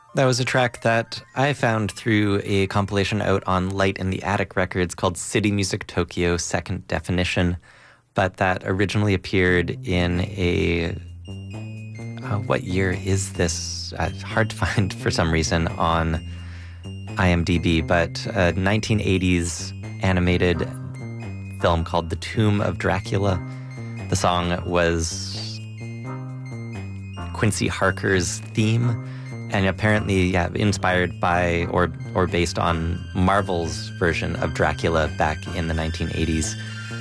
That was a track that I found through a compilation out on Light in the Attic Records called City Music Tokyo Second Definition, but that originally appeared in a... what year is this? Hard to find for some reason on IMDb, but a 1980s animated film called The Tomb of Dracula. The song was Quincy Harker's theme, and apparently inspired by or based on Marvel's version of Dracula back in the 1980s.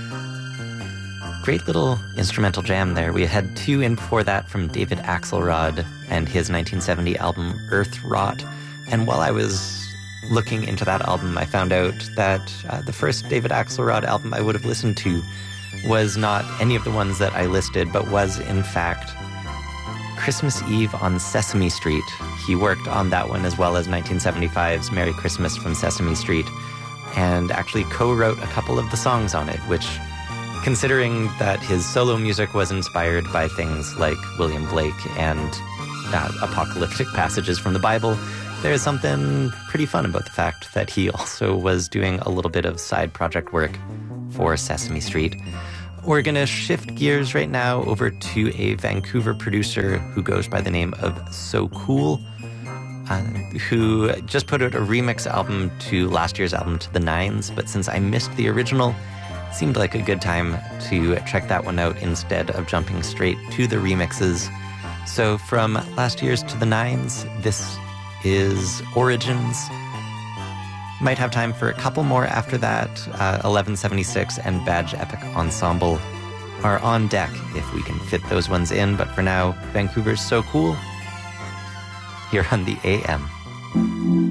Great little instrumental jam there. We had two in before that from David Axelrod and his 1970 album Earth Rot. And while I was looking into that album, I found out that the first David Axelrod album I would have listened to was not any of the ones that I listed, but was in fact Christmas Eve on Sesame Street. He worked on that one as well as 1975's Merry Christmas from Sesame Street, and actually co-wrote a couple of the songs on it, which, considering that his solo music was inspired by things like William Blake and apocalyptic passages from the Bible, there's something pretty fun about the fact that he also was doing a little bit of side project work for Sesame Street. We're going to shift gears right now over to a Vancouver producer who goes by the name of So Cool, who just put out a remix album to last year's album To the Nines, but since I missed the original, it seemed like a good time to check that one out instead of jumping straight to the remixes. So from last year's To the Nines, this is Origins. Might have time for a couple more after that. 1176 and Badge Epic Ensemble are on deck if we can fit those ones in. But for now, Vancouver's So Cool here on the AM.